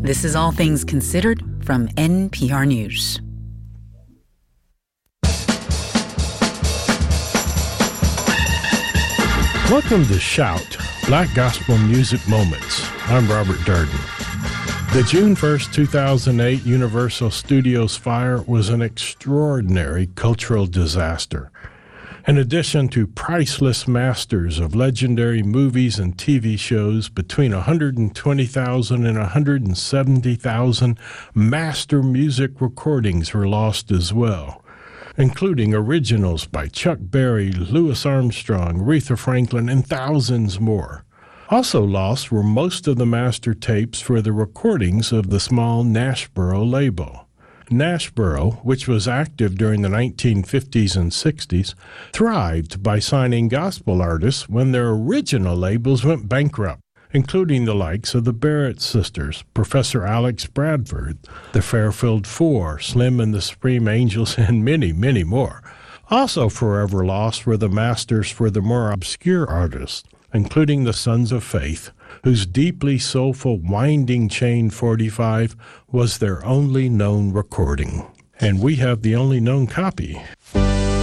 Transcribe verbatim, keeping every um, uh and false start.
This is All Things Considered from N P R News. Welcome to Shout, Black Gospel Music Moments. I'm Robert Durden. The June first, two thousand eight Universal Studios fire was an extraordinary cultural disaster. In addition to priceless masters of legendary movies and T V shows, between one hundred twenty thousand and one hundred seventy thousand master music recordings were lost as well, including originals by Chuck Berry, Louis Armstrong, Aretha Franklin, and thousands more. Also lost were most of the master tapes for the recordings of the small Nashboro label. Nashboro, which was active during the nineteen fifties and sixties, thrived by signing gospel artists when their original labels went bankrupt, including the likes of the Barrett Sisters, Professor Alex Bradford, the Fairfield Four, Slim and the Supreme Angels, and many, many more. Also forever lost were the masters for the more obscure artists, including the Sons of Faith, whose deeply soulful Winding Chain forty-five was their only known recording. And we have the only known copy.